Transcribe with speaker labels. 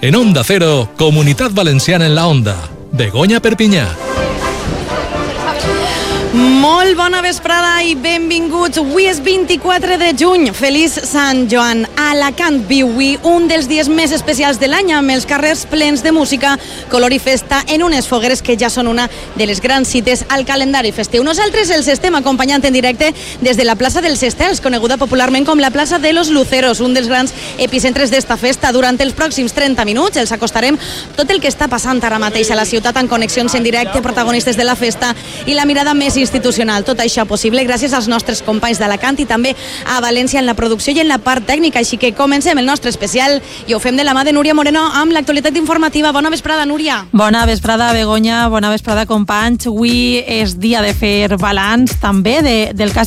Speaker 1: En Onda Cero, Comunitat Valenciana en la Onda. Begoña Perpinyà.
Speaker 2: Molt bona vesprada i benvinguts. Avui és 24 de juny. Feliç Sant Joan. Alacant viu avui un dels dies més especials de l'any, amb els carrers plens de música, color i festa en unes fogueres que ja són una de les grans cites al calendari festiu. Nosaltres els estem acompanyant en directe des de la plaça dels Estels, coneguda popularment com la plaça de los Luceros, un dels grans epicentres d'esta festa. Durant els pròxims 30 minuts els acostarem tot el que està passant ara mateix a la ciutat en connexions en directe, protagonistes de la festa i la mirada més institucional. Tot això possible gràcies als nostres companys d'Alacant i també a València en la producció i en la part tècnica. Així que comencem el nostre especial i ho fem de la mà de Núria Moreno amb l'actualitat informativa. Bona vesprada, Núria.
Speaker 3: Bona vesprada, Begoña. Bona vesprada, companys. Avui és dia de fer balanç també del cas